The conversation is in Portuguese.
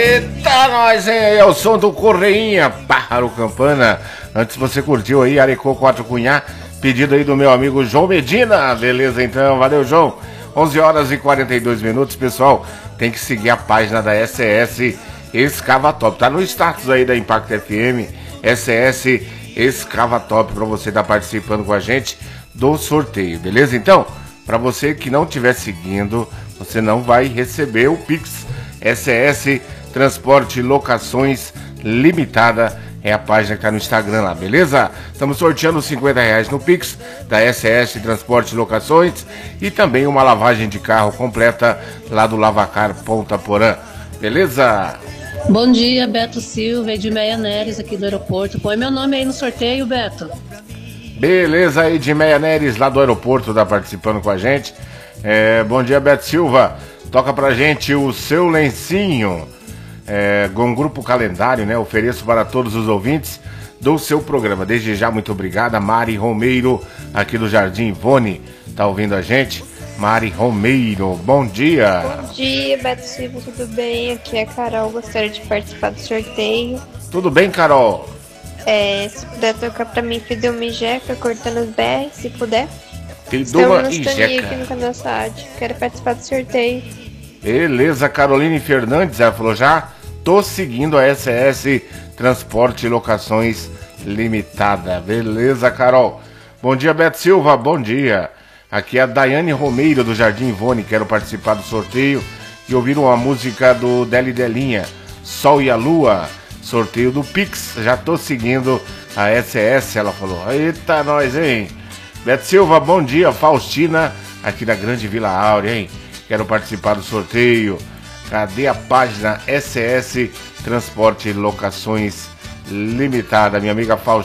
Eita, nós, hein? É o som do Correinha, Pájaro Campana. Antes você curtiu aí Arecô 4 Cunhá, pedido aí do meu amigo João Medina. Beleza, então, valeu, João. 11 horas e 42 minutos, pessoal. Tem que seguir a página da SS Escavatop. Tá no status aí da Impact FM, SS Escavatop, para você estar participando com a gente do sorteio, beleza? Então, para você que não estiver seguindo, você não vai receber o Pix. SS Transporte Locações Limitada é a página que tá no Instagram lá, beleza? Estamos sorteando R$50 no Pix da SS Transporte Locações e também uma lavagem de carro completa lá do Lavacar Ponta Porã, beleza? Bom dia, Beto Silva, Edmeia Neres aqui do aeroporto. Põe meu nome aí no sorteio, Beto. Beleza, Edmeia Neres lá do aeroporto tá participando com a gente. Bom dia, Beto Silva. Toca pra gente o Seu Lencinho, com o Grupo Calendário, né? Ofereço para todos os ouvintes do seu programa. Desde já, muito obrigado. Mari Romeiro, aqui do Jardim Ivone, tá ouvindo a gente? Mari Romeiro, bom dia. Bom dia, Beto Silva, tudo bem? Aqui é a Carol, gostaria de participar do sorteio. Tudo bem, Carol? Se puder tocar pra mim, Fidel e Jeca, cortando os BR, se puder. Fidel e Jeca aqui no canal Saad. Quero participar do sorteio. Beleza, Caroline Fernandes, ela falou já, tô seguindo a SS Transporte e Locações Limitada. Beleza, Carol. Bom dia, Beto Silva, bom dia. Aqui é a Daiane Romeiro do Jardim Ivone, quero participar do sorteio e ouvir uma música do Deli Delinha, Sol e a Lua, sorteio do Pix. Já tô seguindo a SS, ela falou. Eita, nós, hein? Beto Silva, bom dia. Faustina, aqui da Grande Vila Áurea, hein? Quero participar do sorteio. Cadê a página SS Transporte e Locações Limitada? Minha amiga Faustina.